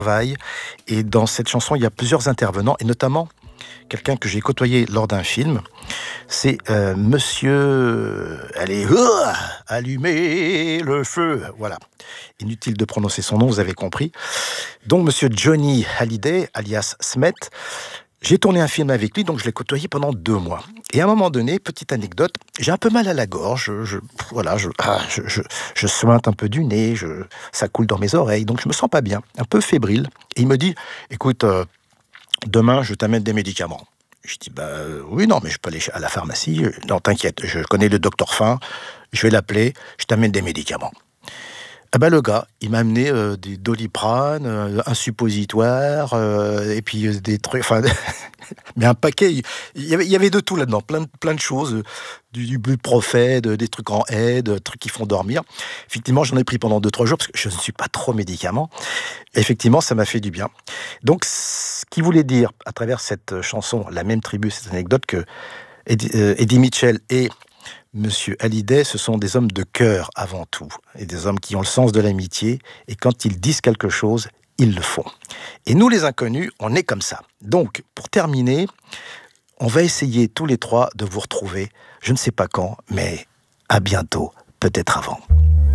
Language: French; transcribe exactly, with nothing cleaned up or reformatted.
travail. Et dans cette chanson, il y a plusieurs intervenants, et notamment quelqu'un que j'ai côtoyé lors d'un film. C'est euh, monsieur... Allez, ouah, allumez le feu. Voilà. Inutile de prononcer son nom, vous avez compris. Donc, monsieur Johnny Hallyday, alias Smet. J'ai tourné un film avec lui, donc je l'ai côtoyé pendant deux mois. Et à un moment donné, petite anecdote, j'ai un peu mal à la gorge, je, je- voilà, je, ah, je, je, je suinte un peu du nez, je, ça coule dans mes oreilles, donc je me sens pas bien, un peu fébrile. Et il me dit, écoute, euh, demain je t'amène des médicaments. Je dis, bah euh, oui, non, mais je peux aller à la pharmacie. Non, t'inquiète, je connais le docteur Fin, je vais l'appeler, je t'amène des médicaments. Ah bah, le gars, il m'a amené euh, des Doliprane, euh, un suppositoire, euh, et puis euh, des trucs, enfin, mais un paquet. Il il y avait, il y avait de tout là-dedans, plein, de- plein de choses, euh, du, du buprophène, euh, des trucs en aide, euh, trucs qui font dormir. Effectivement, j'en ai pris pendant deux, trois jours, parce que je ne suis pas trop médicament. Effectivement, ça m'a fait du bien. Donc, ce qu'il voulait dire à travers cette euh, chanson, La même tribu, cette anecdote, que Eddie, euh, Eddie Mitchell et Monsieur Hallyday, ce sont des hommes de cœur avant tout, et des hommes qui ont le sens de l'amitié, et quand ils disent quelque chose, ils le font. Et nous, les inconnus, on est comme ça. Donc, pour terminer, on va essayer tous les trois de vous retrouver, je ne sais pas quand, mais à bientôt, peut-être avant.